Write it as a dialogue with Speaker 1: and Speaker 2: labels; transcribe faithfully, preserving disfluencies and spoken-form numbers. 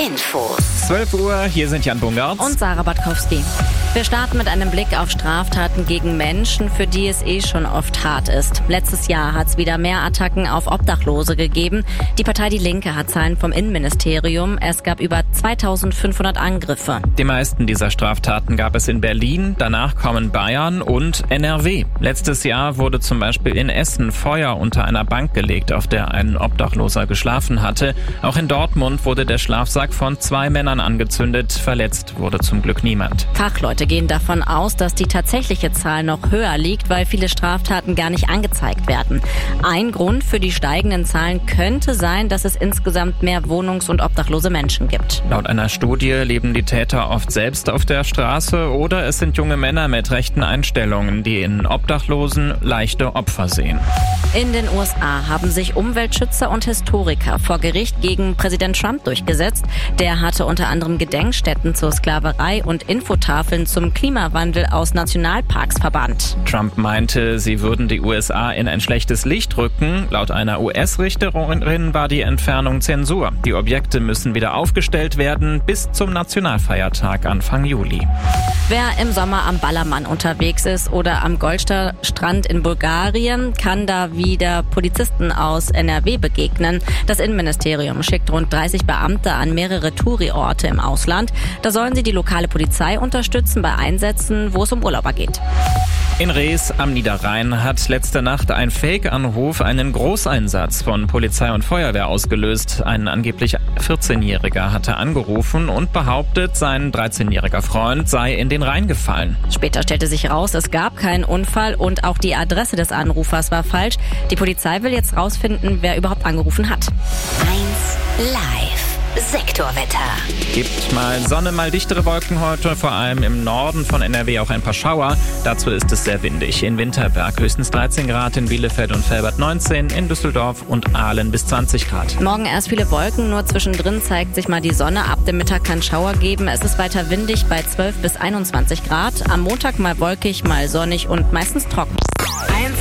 Speaker 1: Infos.
Speaker 2: zwölf Uhr, hier sind Jan Bungert
Speaker 3: und Sarah Batkowski. Wir starten mit einem Blick auf Straftaten gegen Menschen, für die es eh schon oft hart ist. Letztes Jahr hat es wieder mehr Attacken auf Obdachlose gegeben. Die Partei Die Linke hat Zahlen vom Innenministerium. Es gab über zweitausendfünfhundert Angriffe.
Speaker 2: Die meisten dieser Straftaten gab es in Berlin, danach kommen Bayern und N R W. Letztes Jahr wurde zum Beispiel in Essen Feuer unter einer Bank gelegt, auf der ein Obdachloser geschlafen hatte. Auch in Dortmund wurde der Schlafsack von zwei Männern angezündet. Verletzt wurde zum Glück niemand.
Speaker 3: Fachleute gehen davon aus, dass die tatsächliche Zahl noch höher liegt, weil viele Straftaten gar nicht angezeigt werden. Ein Grund für die steigenden Zahlen könnte sein, dass es insgesamt mehr wohnungs- und obdachlose Menschen gibt.
Speaker 2: Laut einer Studie leben die Täter oft selbst auf der Straße oder es sind junge Männer mit rechten Einstellungen, die in Obdachlosen leichte Opfer sehen.
Speaker 3: In den U S A haben sich Umweltschützer und Historiker vor Gericht gegen Präsident Trump durchgesetzt. Der hatte unter anderem Gedenkstätten zur Sklaverei und Infotafeln zum Klimawandel aus Nationalparks verbannt.
Speaker 2: Trump meinte, sie würden die U S A in ein schlechtes Licht rücken. Laut einer U S-Richterin war die Entfernung Zensur. Die Objekte müssen wieder aufgestellt werden bis zum Nationalfeiertag Anfang Juli.
Speaker 3: Wer im Sommer am Ballermann unterwegs ist oder am Golster-Strand in Bulgarien, kann da wieder Polizisten aus N R W begegnen. Das Innenministerium schickt rund dreißig Beamte an mehrere Touri-Orte im Ausland. Da sollen sie die lokale Polizei unterstützen bei Einsätzen, wo es um Urlauber geht.
Speaker 2: In Rees am Niederrhein hat letzte Nacht ein Fake-Anruf einen Großeinsatz von Polizei und Feuerwehr ausgelöst. Ein angeblich vierzehnjähriger hatte angerufen und behauptet, sein dreizehnjähriger Freund sei in den Rhein gefallen.
Speaker 3: Später stellte sich raus, es gab keinen Unfall und auch die Adresse des Anrufers war falsch. Die Polizei will jetzt rausfinden, wer überhaupt angerufen hat.
Speaker 1: eins Live. Sektorwetter.
Speaker 2: Gibt mal Sonne, mal dichtere Wolken heute, vor allem im Norden von N R W auch ein paar Schauer. Dazu ist es sehr windig. In Winterberg höchstens dreizehn Grad, in Bielefeld und Velbert neunzehn, in Düsseldorf und Aalen bis zwanzig Grad.
Speaker 3: Morgen erst viele Wolken, nur zwischendrin zeigt sich mal die Sonne. Ab dem Mittag kann Schauer geben. Es ist weiter windig bei zwölf bis einundzwanzig Grad. Am Montag mal wolkig, mal sonnig und meistens trocken.